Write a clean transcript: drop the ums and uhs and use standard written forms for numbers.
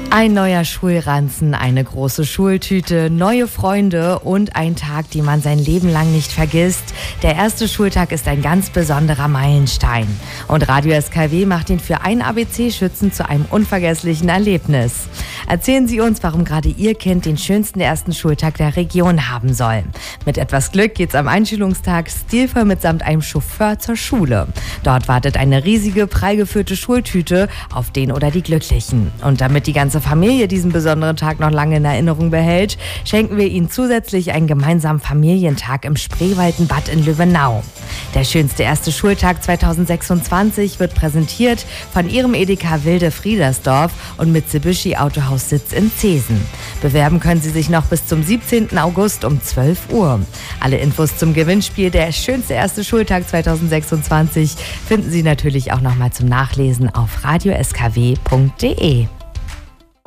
Ein neuer Schulranzen, eine große Schultüte, neue Freunde und ein Tag, den man sein Leben lang nicht vergisst. Der erste Schultag ist ein ganz besonderer Meilenstein. Und Radio SKW macht ihn für einen ABC-Schützen zu einem unvergesslichen Erlebnis. Erzählen Sie uns, warum gerade Ihr Kind den schönsten ersten Schultag der Region haben soll. Mit etwas Glück geht's am Einschulungstag stilvoll mitsamt einem Chauffeur zur Schule. Dort wartet eine riesige, prall gefüllte Schultüte auf den oder die Glücklichen. Und damit die ganze Familie diesen besonderen Tag noch lange in Erinnerung behält, schenken wir Ihnen zusätzlich einen gemeinsamen Familientag im Spreewaldenbad in Löwenau. Der schönste erste Schultag 2026 wird präsentiert von Ihrem Edeka Wilde Friedersdorf und Mitsubishi Autohaus Sitz in Zeesen. Bewerben können Sie sich noch bis zum 17. August um 12 Uhr. Alle Infos zum Gewinnspiel Der schönste erste Schultag 2026 finden Sie natürlich auch noch mal zum Nachlesen auf radioskw.de.